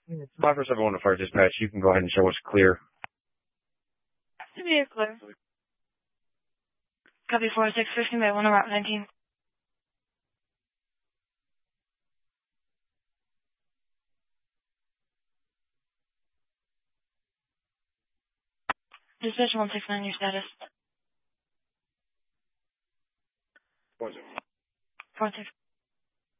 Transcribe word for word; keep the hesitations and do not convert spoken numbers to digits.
five four seven one to Fire Dispatch. You can go ahead and show us clear. To be clear. Copy four six fifteen by one on Route nineteen. Dispatch one six nine, your status. Four six. Four six.